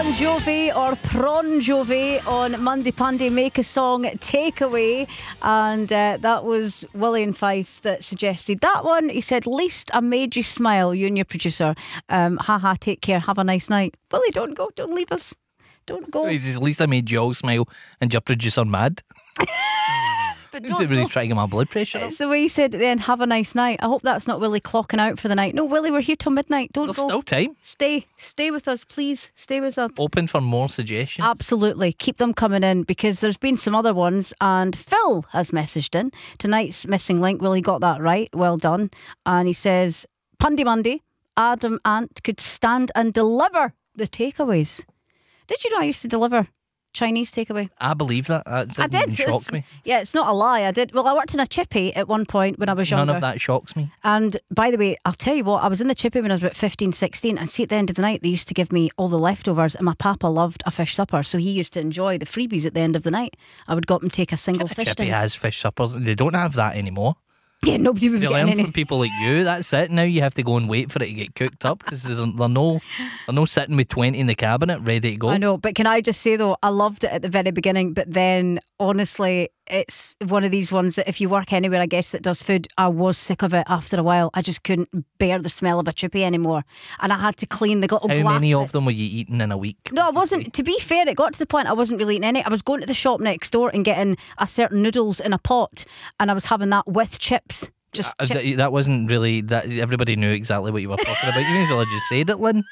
Bon Jovi or Prawn Jovi on Monday Punday Make a Song Takeaway, and that was Willie and Fife that suggested that one. He said, least I made you smile, you and your producer. Haha, take care, have a nice night. Willie, don't go, don't leave us, don't go. He says, at least I made you all smile and your producer mad. But Is it really trying to get my blood pressure up? It's the way he said at the end, have a nice night. I hope that's not Willie clocking out for the night. No, Willie, we're here till midnight. Don't There's go. still time. Stay with us, please. Stay with us. Open for more suggestions. Absolutely. Keep them coming in, because there's been some other ones, and Phil has messaged in. Tonight's missing link, Willie got that right. Well done. And he says, Pundy Monday, Adam Ant could stand and deliver the takeaways. Did you know I used to deliver Chinese takeaway? I believe that. That I did. even shocks me. Yeah, it's not a lie. I did. Well, I worked in a chippy at one point when I was younger. None of that shocks me. And by the way, I'll tell you what, I was in the chippy when I was about 15, 16, and see, at the end of the night they used to give me all the leftovers, and my papa loved a fish supper, so he used to enjoy the freebies at the end of the night. I would go up and take a single fish Chippy dinner. has fish suppers. They don't have that anymore. Yeah, nobody would be They getting learn any. from people like you. That's it. Now you have to go and wait for it to get cooked up, because they're no sitting with 20 in the cabinet ready to go. I know, but can I just say though, I loved it at the very beginning, but then honestly, it's one of these ones that if you work anywhere, I guess, that does food, I was sick of it after a while. I just couldn't bear the smell of a chippy anymore, and I had to clean the little glass How many of bits. them were you eating in a week? No, I wasn't. To be fair, it got to the point I wasn't really eating any. I was going to the shop next door and getting a certain noodles in a pot, and I was having that with chips. Just That wasn't really that. Everybody knew exactly what you were talking about. You may as well have just said it, Lynn.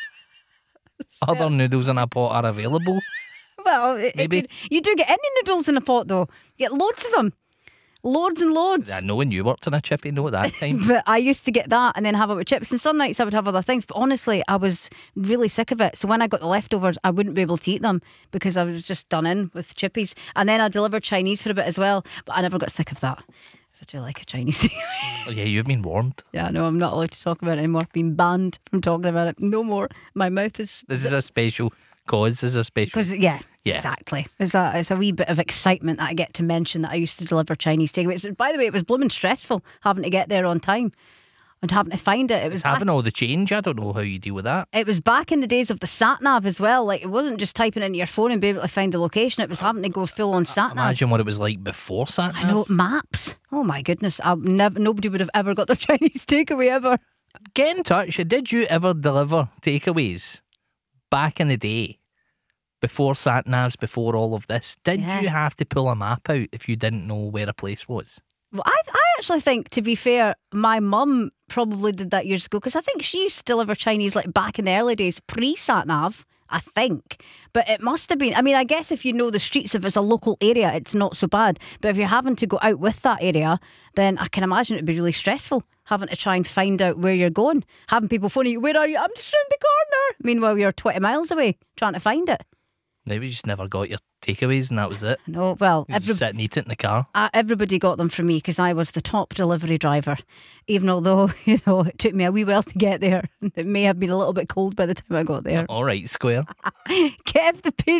Other noodles in a pot are available. Well, Maybe. you do get any noodles in a pot though. You get loads of them. Loads and loads. I know when you worked in a chippy, know at that time. But I used to get that and then have it with chips. And some nights I would have other things. But honestly, I was really sick of it. So when I got the leftovers, I wouldn't be able to eat them because I was just done in with chippies. And then I delivered Chinese for a bit as well. But I never got sick of that. I do like a Chinese thing. Oh, yeah, you've been warned. Yeah, no, I'm not allowed to talk about it anymore. I've been banned from talking about it. No more. My mouth is... This is a special cause. This is a special... Because, yeah, exactly. It's a wee bit of excitement that I get to mention that I used to deliver Chinese takeaways. By the way, it was blooming stressful having to get there on time and having to find it. It was having all the change. I don't know how you deal with that. It was back in the days of the sat-nav as well. Like, it wasn't just typing into your phone and be able to find the location. It was having to go full on sat-nav. Imagine what it was like before sat-nav. I know, maps. Oh my goodness. Nobody would have ever got their Chinese takeaway ever. Get in touch. Did you ever deliver takeaways back in the day? Before sat-navs, before all of this? Did you have to pull a map out if you didn't know where a place was? Well, I actually think, to be fair, my mum probably did that years ago, because I think she used to deliver Chinese like back in the early days, pre-sat-nav, I think. But it must have been, I mean, I guess if you know the streets, if it's a local area, it's not so bad. But if you're having to go out with that area, then I can imagine it'd be really stressful, having to try and find out where you're going. Having people phoning you, where are you? I'm just round the corner. Meanwhile, you're 20 miles away trying to find it. Maybe you just never got your takeaways and that was it. No, well, You just sit and eat it in the car. everybody got them from me because I was the top delivery driver. Even although, it took me a wee while to get there. It may have been a little bit cold by the time I got there. All right, Square. Kev the